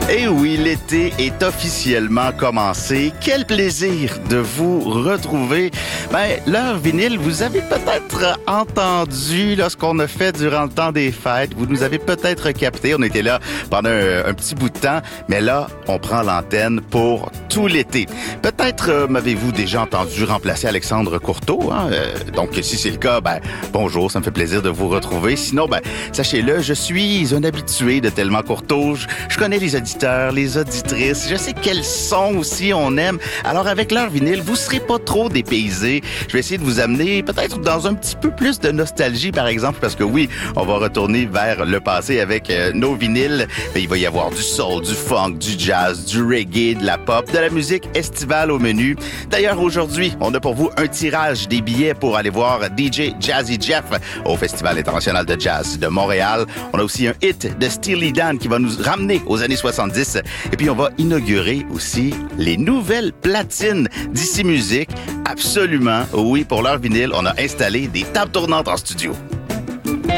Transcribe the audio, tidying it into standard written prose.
Et oui, l'été est officiellement commencé. Quel plaisir de vous retrouver. L'heure vinyle, vous avez peut-être entendu ce qu'on a fait durant le temps des fêtes. Vous nous avez peut-être capté. On était là pendant un petit bout de temps, mais là, on prend l'antenne pour tout l'été. Peut-être m'avez-vous déjà entendu remplacer Alexandre Courteau. Donc, si c'est le cas, bonjour, ça me fait plaisir de vous retrouver. Sinon, sachez-le, je suis un habitué de Tellement Courteau. Je connais les auditeurs, les auditrices. Je sais quels sons aussi on aime. Alors, avec l'heure vinyle, vous serez pas trop dépaysés. Je vais essayer de vous amener peut-être dans un petit peu plus de nostalgie, par exemple, parce que oui, on va retourner vers le passé avec nos vinyles. Il va y avoir du soul, du funk, du jazz, du reggae, de la pop, de la musique estivale au menu. D'ailleurs, aujourd'hui, on a pour vous un tirage des billets pour aller voir DJ Jazzy Jeff au Festival international de jazz de Montréal. On a aussi un hit de Steely Dan qui va nous ramener aux années 70. Et puis, on va inaugurer aussi les nouvelles platines d'Ici Musique. Absolument, oui, pour l'heure vinyle, on a installé des tables tournantes en studio.